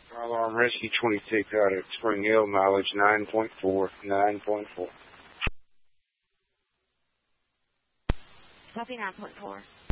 Alarm Rescue 26 out at Spring Hill, mileage 9.4, 9.4. Copy 9.4.